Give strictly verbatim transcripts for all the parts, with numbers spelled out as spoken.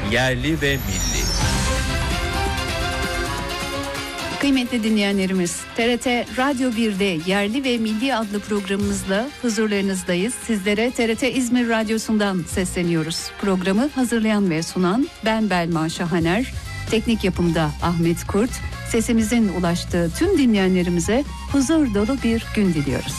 Yerli ve milli. Kıymetli dinleyenlerimiz, T R T Radyo bir'de Yerli ve Milli adlı programımızla huzurlarınızdayız. Sizlere T R T İzmir Radyosu'ndan sesleniyoruz. Programı hazırlayan ve sunan ben Belma Şahaner, teknik yapımda Ahmet Kurt, sesimizin ulaştığı tüm dinleyenlerimize huzur dolu bir gün diliyoruz.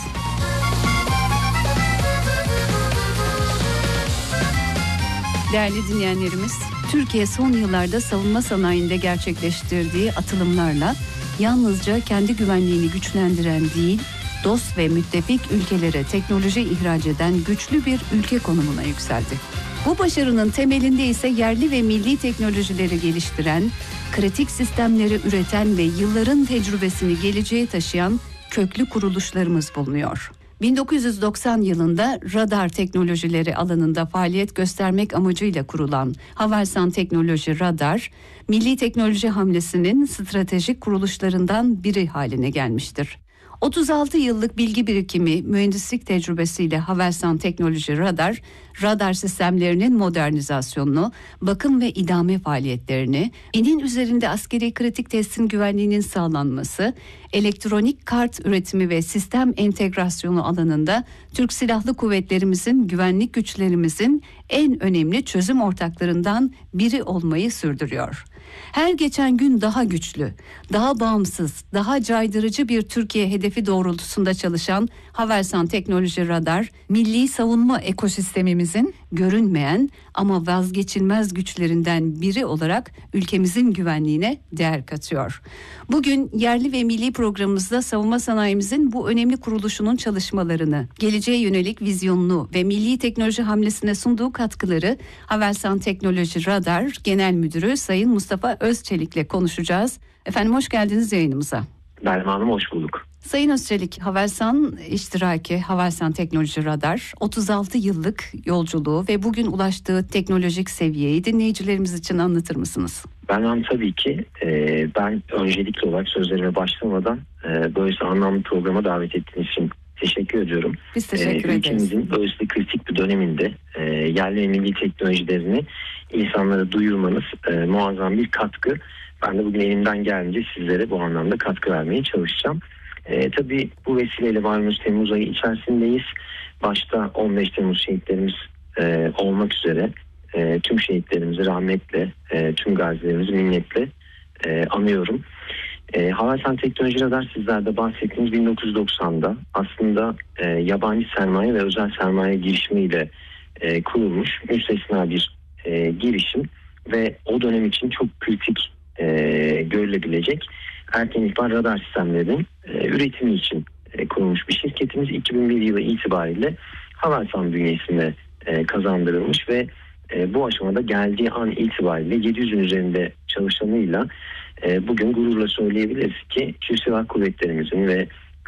Değerli dinleyenlerimiz, Türkiye son yıllarda savunma sanayinde gerçekleştirdiği atılımlarla yalnızca kendi güvenliğini güçlendiren değil, dost ve müttefik ülkelere teknoloji ihraç eden güçlü bir ülke konumuna yükseldi. Bu başarının temelinde ise yerli ve milli teknolojileri geliştiren, kritik sistemleri üreten ve yılların tecrübesini geleceğe taşıyan köklü kuruluşlarımız bulunuyor. bin dokuz yüz doksan yılında radar teknolojileri alanında faaliyet göstermek amacıyla kurulan Havelsan Teknoloji Radar, milli teknoloji hamlesinin stratejik kuruluşlarından biri haline gelmiştir. otuz altı yıllık bilgi birikimi, mühendislik tecrübesiyle Havelsan Teknoloji Radar, radar sistemlerinin modernizasyonunu, bakım ve idame faaliyetlerini, inin üzerinde askeri kritik testin güvenliğinin sağlanması, elektronik kart üretimi ve sistem entegrasyonu alanında Türk Silahlı Kuvvetlerimizin, güvenlik güçlerimizin en önemli çözüm ortaklarından biri olmayı sürdürüyor. Her geçen gün daha güçlü, daha bağımsız, daha caydırıcı bir Türkiye hedefi doğrultusunda çalışan Havelsan Teknoloji Radar, milli savunma ekosistemimizin görünmeyen ama vazgeçilmez güçlerinden biri olarak ülkemizin güvenliğine değer katıyor. Bugün yerli ve milli programımızda savunma sanayimizin bu önemli kuruluşunun çalışmalarını, geleceğe yönelik vizyonunu ve milli teknoloji hamlesine sunduğu katkıları Havelsan Teknoloji Radar Genel Müdürü Sayın Mustafa Özçelik'le konuşacağız. Efendim hoş geldiniz yayınımıza. Merhaba Hanım, hoş bulduk. Sayın Özçelik, Havelsan iştiraki Havelsan Teknoloji Radar otuz altı yıllık yolculuğu ve bugün ulaştığı teknolojik seviyeyi dinleyicilerimiz için anlatır mısınız? Ben tabii ki e, ben öncelikli olarak sözlerime başlamadan e, böylesi anlamlı programa davet ettiğiniz için teşekkür ediyorum. Biz teşekkür e, ederiz. Ülkemizin böylesi kritik bir döneminde e, yerli ve milli teknolojilerini insanlara duyurmanız e, muazzam bir katkı. Ben de bugün elimden geldiğince sizlere bu anlamda katkı vermeye çalışacağım. E, tabii bu vesileyle malumunuz Temmuz ayı içerisindeyiz. Başta on beş Temmuz şehitlerimiz e, olmak üzere e, tüm şehitlerimizi rahmetle, e, tüm gazilerimizi minnetle e, anıyorum. E, Havelsan Teknoloji Radar sizlerde bahsettiğimiz bin dokuz yüz doksan'da aslında e, yabancı sermaye ve özel sermaye girişimiyle e, kurulmuş müstesna bir e, girişim ve o dönem için çok kritik e, görülebilecek erken ihbar radar sistemlerinin e, üretimi için e, kurulmuş bir şirketimiz. iki bin bir yılı itibariyle Havelsan bünyesinde e, kazandırılmış ve e, bu aşamada geldiği an itibariyle yedi yüzün üzerinde çalışanıyla e, bugün gururla söyleyebiliriz ki Türk Silahlı Kuvvetlerimizin ve